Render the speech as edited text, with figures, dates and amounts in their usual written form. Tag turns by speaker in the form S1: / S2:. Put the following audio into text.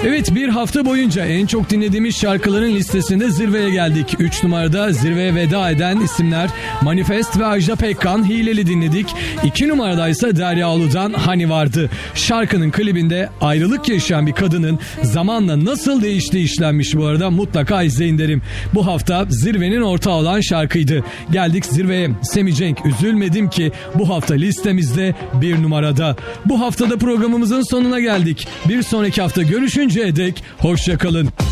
S1: Evet, bir hafta boyunca en çok dinlediğimiz şarkıların listesinde zirveye geldik. 3 numarada zirveye veda eden isimler Manifest ve Ajda Pekkan Hileli dinledik. 2 numarada ise Derya Ulu'dan Hani vardı. Şarkının klibinde ayrılık yaşayan bir kadının zamanla nasıl değiştiği işlenmiş bu arada, mutlaka izleyin derim. Bu hafta zirvenin ortağı olan şarkıydı. Geldik zirveye. Semi Cenk Üzülmedim Ki bu hafta listemizde 1 numarada. Bu haftada programımızın sonuna geldik. Bir sonraki hafta görüşünceye dek hoşça kalın.